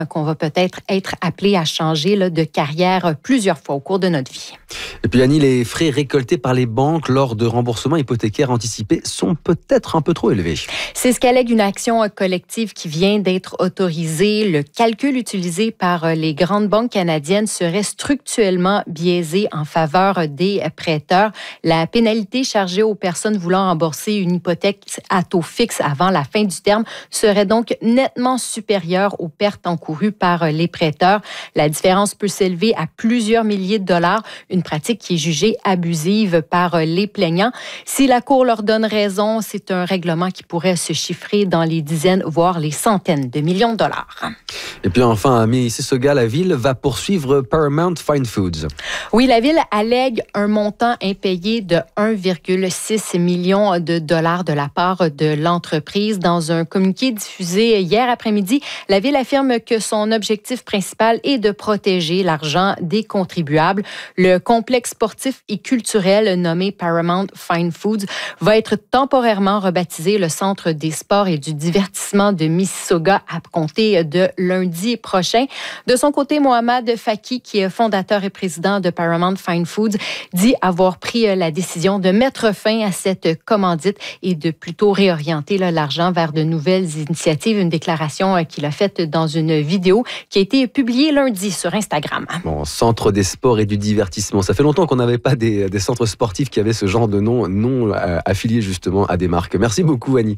qu'on va peut-être être appelé à changer de carrière plusieurs fois au cours de notre vie. Et puis Annie, les frais récoltés par les banques lors de remboursements hypothécaires anticipés sont peut-être un peu trop élevés. C'est ce qu'allègue une action collective qui vient d'être autorisée. Le calcul utilisé par les grandes banques canadiennes serait structurellement biaisé en faveur des prêteurs. La pénalité chargée aux personnes voulant rembourser une hypothèque à taux fixe avant la fin du terme serait donc nettement supérieure aux pertes encourues par les prêteurs. La différence peut s'élever à plusieurs milliers de dollars, une pratique qui est jugée abusive par les plaignants. Si la Cour leur donne raison, c'est un règlement qui pourrait se chiffrer dans les dizaines, voire les centaines de millions de dollars. Et puis enfin, à Mississauga, la ville va poursuivre Paramount Fine Foods. Oui, la ville allègue un montant impayé de 1,6 million de dollars de la part de l'entreprise. Dans un communiqué diffusé hier après-midi, la ville affirme que son objectif principal est de protéger l'argent des contribuables. Le complexe sportif et culturel nommé Paramount Fine Foods va être temporairement rebaptisé le Centre des sports et du divertissement de Mississauga à compter de lundi prochain. De son côté, Mohamed Faki, qui est fondateur et président de Paramount Fine Foods, dit avoir pris la décision de mettre fin à cette commandite et de plutôt réorienter l'argent vers de nouvelles initiatives. Une déclaration qu'il a faite dans une vidéo qui a été publiée lundi sur Instagram. Bon, Centre des sports et du divertissement. Ça fait longtemps qu'on n'avait pas des centres sportifs qui avaient ce genre de nom non affilié justement à des marques. Merci beaucoup, Annie.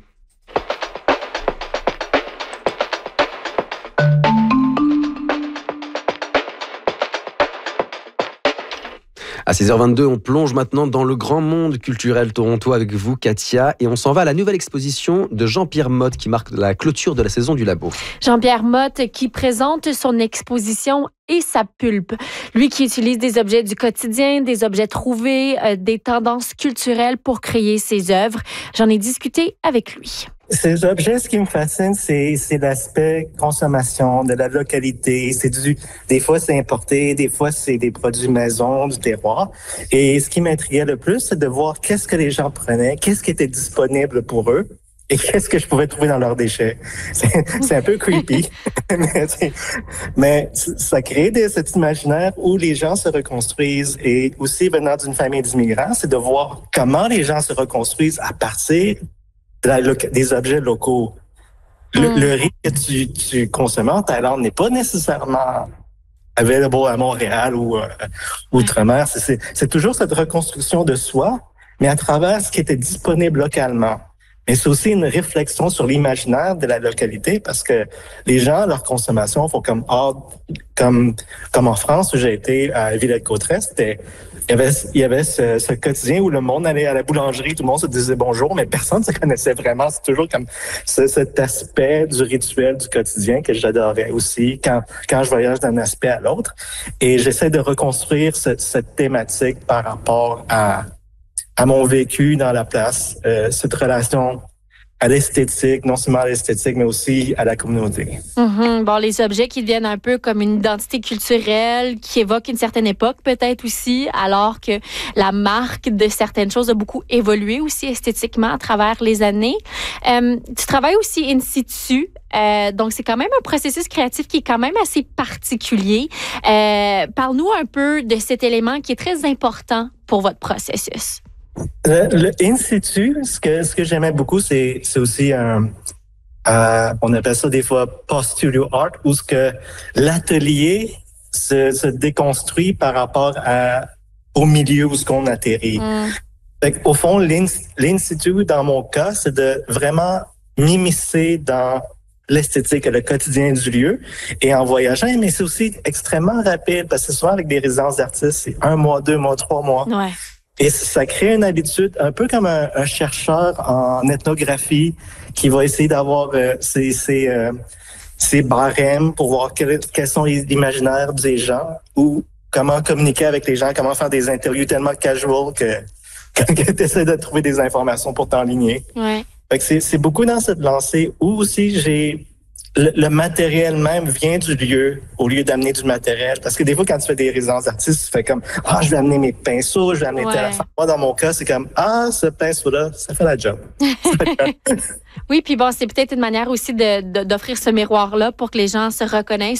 À 6h22, on plonge maintenant dans le grand monde culturel torontois avec vous, Katia, et on s'en va à la nouvelle exposition de Jean-Pierre Motte qui marque la clôture de la saison du Labo. Jean-Pierre Motte qui présente son exposition et sa pulpe. Lui qui utilise des objets du quotidien, des objets trouvés, des tendances culturelles pour créer ses œuvres. J'en ai discuté avec lui. Ces objets, ce qui me fascine, c'est l'aspect consommation, de la localité. Des fois, c'est importé, des fois, c'est des produits maison, du terroir. Et ce qui m'intriguait le plus, c'est de voir qu'est-ce que les gens prenaient, qu'est-ce qui était disponible pour eux et qu'est-ce que je pouvais trouver dans leurs déchets. C'est un peu creepy, mais ça crée cet imaginaire où les gens se reconstruisent. Et aussi, venant d'une famille d'immigrants, c'est de voir comment les gens se reconstruisent à partir des objets locaux. Le riz que tu consommes en Thaïlande n'est pas nécessairement available à Montréal ou outre-mer. C'est toujours cette reconstruction de soi, mais à travers ce qui était disponible localement. Mais c'est aussi une réflexion sur l'imaginaire de la localité parce que les gens, leur consommation font comme en France où j'ai été à Villette-Cotterêts, il y avait ce quotidien où le monde allait à la boulangerie, tout le monde se disait bonjour, mais personne ne se connaissait vraiment. C'est toujours comme cet aspect du rituel du quotidien que j'adorais aussi quand je voyage d'un aspect à l'autre. Et j'essaie de reconstruire cette thématique par rapport à mon vécu dans la place, cette relation à l'esthétique, non seulement à l'esthétique, mais aussi à la communauté. Bon, les objets qui deviennent un peu comme une identité culturelle, qui évoquent une certaine époque peut-être aussi, alors que la marque de certaines choses a beaucoup évolué aussi esthétiquement à travers les années. Tu travailles aussi in situ, donc c'est quand même un processus créatif qui est quand même assez particulier. Parle-nous un peu de cet élément qui est très important pour votre processus. Le in situ, ce que j'aimais beaucoup, c'est aussi on appelle ça des fois post-studio art, où ce que l'atelier se déconstruit par rapport au milieu où ce qu'on atterrit. Au fond, l'in situ, dans mon cas, c'est de vraiment m'immiscer dans l'esthétique et le quotidien du lieu et en voyageant, mais c'est aussi extrêmement rapide parce que souvent avec des résidences d'artistes, c'est 1 mois, 2 mois, 3 mois. Ouais. Et ça crée une habitude, un peu comme un chercheur en ethnographie qui va essayer d'avoir ses barèmes pour voir quels sont les imaginaires des gens ou comment communiquer avec les gens, comment faire des interviews tellement casual que tu essaies de trouver des informations pour t'enligner. Ouais. Fait que c'est beaucoup dans cette lancée où aussi le matériel même vient du lieu au lieu d'amener du matériel. Parce que des fois, quand tu fais des résidences d'artistes, tu fais comme « Ah, je vais amener mes pinceaux, je vais amener telle affaire. » Moi, dans mon cas, c'est comme « Ah, ce pinceau-là, ça fait la job. » Oui, puis bon, c'est peut-être une manière aussi d'offrir ce miroir-là pour que les gens se reconnaissent